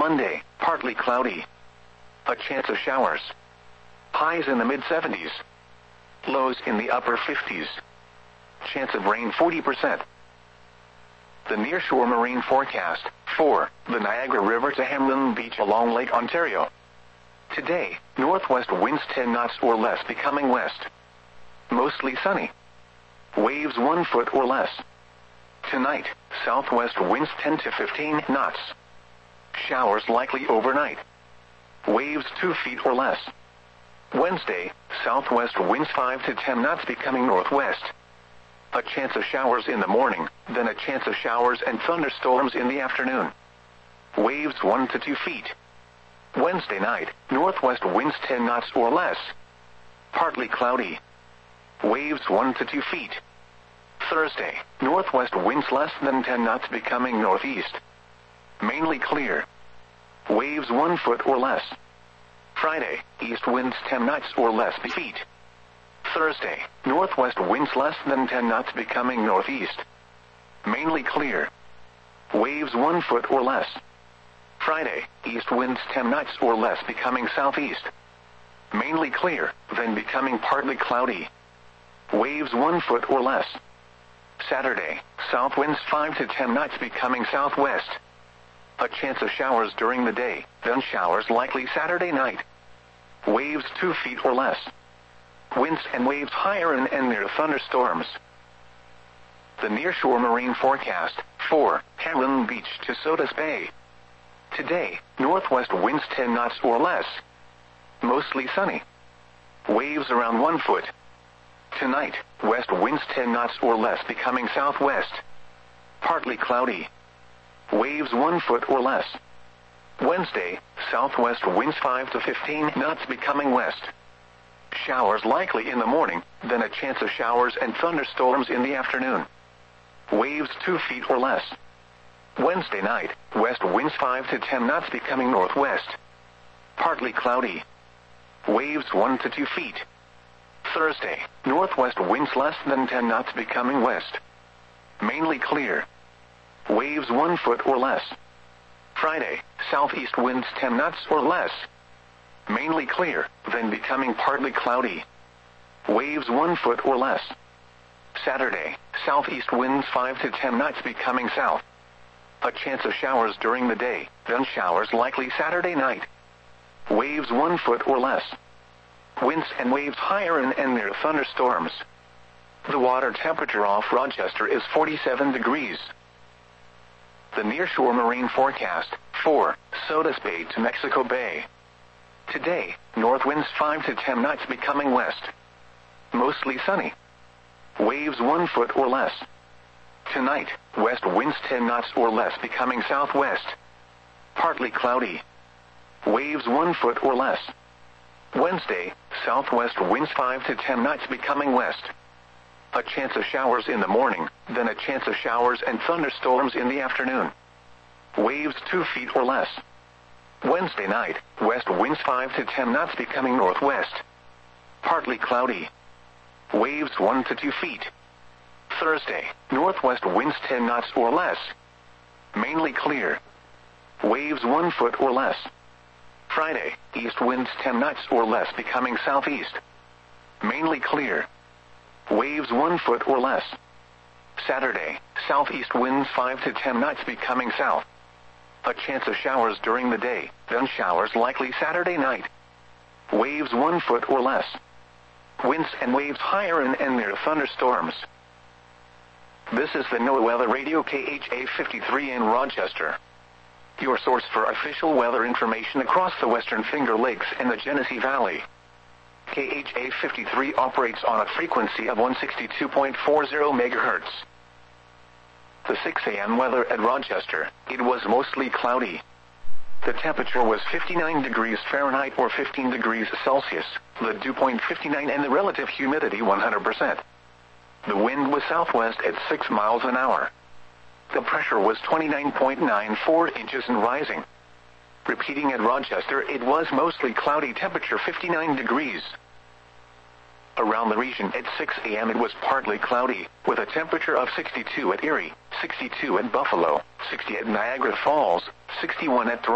Monday, partly cloudy. A chance of showers. Highs in the mid-70s. Lows in the upper 50s. Chance of rain 40%. The nearshore marine forecast for the Niagara River to Hamlin Beach along Lake Ontario. Today, northwest winds 10 knots or less becoming west. Mostly sunny. Waves 1 foot or less. Tonight, southwest winds 10 to 15 knots. Showers likely overnight. Waves 2 feet or less. Wednesday, southwest winds 5 to 10 knots becoming northwest. A chance of showers in the morning, then a chance of showers and thunderstorms in the afternoon. Waves 1 to 2 feet. Wednesday night, northwest winds 10 knots or less. Partly cloudy. Waves 1 to 2 feet. Thursday, northwest winds less than 10 knots becoming northeast. Mainly clear. Waves 1 foot or less. Friday, east winds 10 knots or less feet. Thursday, northwest winds less than 10 knots becoming northeast. Mainly clear. Waves 1 foot or less. Friday, east winds 10 knots or less becoming southeast. Mainly clear, then becoming partly cloudy. Waves 1 foot or less. Saturday, south winds 5 to 10 knots becoming southwest. A chance of showers during the day, then showers likely Saturday night. Waves 2 feet or less. Winds and waves higher and near thunderstorms. The nearshore marine forecast for Hamlin Beach to Sodus Bay. Today, northwest winds 10 knots or less. Mostly sunny. Waves around 1 foot. Tonight, west winds 10 knots or less becoming southwest. Partly cloudy. Waves 1 foot or less. Wednesday, southwest winds 5 to 15 knots becoming west. Showers likely in the morning, then a chance of showers and thunderstorms in the afternoon. Waves 2 feet or less. Wednesday night, west winds 5 to 10 knots becoming northwest. Partly cloudy. Waves 1 to 2 feet. Thursday, northwest winds less than 10 knots becoming west. Mainly clear. Waves 1 foot or less. Friday, southeast winds 10 knots or less. Mainly clear, then becoming partly cloudy. Waves 1 foot or less. Saturday, southeast winds 5 to 10 knots becoming south. A chance of showers during the day, then showers likely Saturday night. Waves 1 foot or less. Winds and waves higher and near thunderstorms. The water temperature off Rochester is 47 degrees. The nearshore marine forecast for Sodus Bay to Mexico Bay. Today, north winds 5 to 10 knots becoming west. Mostly sunny. Waves 1 foot or less. Tonight, west winds 10 knots or less becoming southwest. Partly cloudy. Waves 1 foot or less. Wednesday, southwest winds 5 to 10 knots becoming west. A chance of showers in the morning, then a chance of showers and thunderstorms in the afternoon. Waves 2 feet or less. Wednesday night, west winds 5 to 10 knots becoming northwest. Partly cloudy. Waves 1 to 2 feet. Thursday, northwest winds 10 knots or less. Mainly clear. Waves 1 foot or less. Friday, east winds 10 knots or less becoming southeast. Mainly clear. Waves 1 foot or less. Saturday, southeast winds 5 to 10 knots becoming south. A chance of showers during the day, then showers likely Saturday night. Waves 1 foot or less. Winds and waves higher and near thunderstorms. This is the NOAA Weather Radio KHA 53 in Rochester. Your source for official weather information across the Western Finger Lakes and the Genesee Valley. KHA 53 operates on a frequency of 162.40 MHz. The 6 a.m. weather at Rochester, it was mostly cloudy. The temperature was 59 degrees Fahrenheit or 15 degrees Celsius, the dew point 59 and the relative humidity 100%. The wind was southwest at 6 miles an hour. The pressure was 29.94 inches and rising. Repeating at Rochester, it was mostly cloudy, temperature 59 degrees. Around the region at 6 a.m. it was partly cloudy, with a temperature of 62 at Erie, 62 at Buffalo, 60 at Niagara Falls, 61 at Toronto.